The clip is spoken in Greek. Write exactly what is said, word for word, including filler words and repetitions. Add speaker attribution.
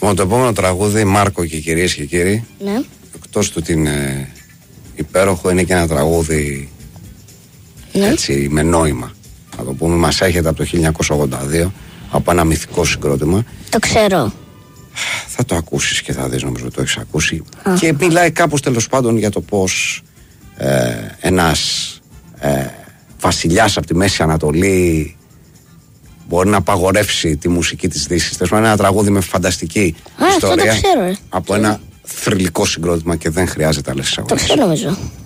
Speaker 1: Λοιπόν, το επόμενο τραγούδι, Μάρκο και κυρίες και κύριοι,
Speaker 2: Ναι.
Speaker 1: εκτός του ότι είναι υπέροχο, είναι και ένα τραγούδι
Speaker 2: Ναι.
Speaker 1: έτσι με νόημα. Να το πούμε, μας έρχεται από το χίλια εννιακόσια ογδόντα δύο, από ένα μυθικό συγκρότημα.
Speaker 2: Το ξέρω.
Speaker 1: Θα το ακούσεις και θα δεις, νομίζω το έχεις ακούσει.
Speaker 2: Α.
Speaker 1: Και μιλάει κάπως τέλος πάντων για το πως ε, ένας ε, βασιλιάς από τη Μέση Ανατολή μπορεί να απαγορεύσει τη μουσική της Δύσης. Τέλος πάντων, ένα τραγούδι με φανταστική
Speaker 2: Α, αυτό το
Speaker 1: ιστορία
Speaker 2: ξέρω, ε.
Speaker 1: από ένα θρυλικό συγκρότημα και δεν χρειάζεται άλλες
Speaker 2: Το
Speaker 1: εισαγωγές.
Speaker 2: ξέρω νομίζω.